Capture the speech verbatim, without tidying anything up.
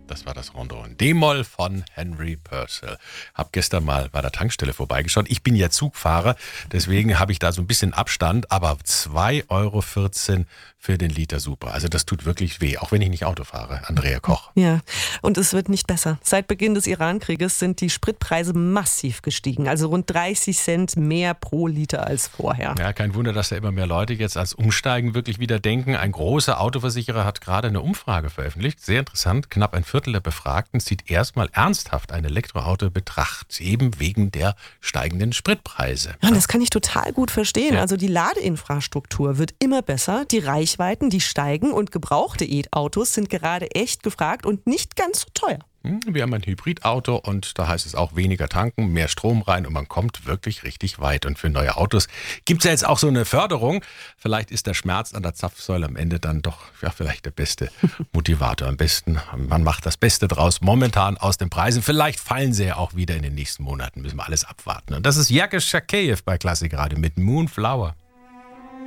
Das war das Rondo in D-Moll von Henry Purcell. Hab gestern mal bei der Tankstelle vorbeigeschaut. Ich bin ja Zugfahrer, deswegen habe ich da so ein bisschen Abstand, aber zwei Euro vierzehn für den Liter super. Also das tut wirklich weh, auch wenn ich nicht Auto fahre. Andrea Koch. Ja, und es wird nicht besser. Seit Beginn des Iran-Krieges sind die Spritpreise massiv gestiegen. Also rund dreißig Cent mehr pro Liter als vorher. Ja, kein Wunder, dass da immer mehr Leute jetzt als Umsteigen wirklich wieder denken. Ein großer Autoversicherer hat gerade eine Umfrage veröffentlicht. Sehr interessant. Knapp ein Viertel der Befragten zieht erstmal ernsthaft ein Elektroauto in Betracht. Eben wegen der steigenden Spritpreise. Ja, das kann ich total gut verstehen. Ja. Also die Ladeinfrastruktur wird immer besser. Die Reichweiten, die steigen und gebrauchte E-Autos sind gerade echt gefragt und nicht ganz so teuer. Wir haben ein Hybridauto und da heißt es auch weniger tanken, mehr Strom rein und man kommt wirklich richtig weit. Und für neue Autos gibt es ja jetzt auch so eine Förderung. Vielleicht ist der Schmerz an der Zapfsäule am Ende dann doch ja, vielleicht der beste Motivator. Am besten, man macht das Beste draus momentan aus den Preisen. Vielleicht fallen sie ja auch wieder in den nächsten Monaten, müssen wir alles abwarten. Und das ist Jakisch Shakeyev bei Klassik Radio mit Moonflower.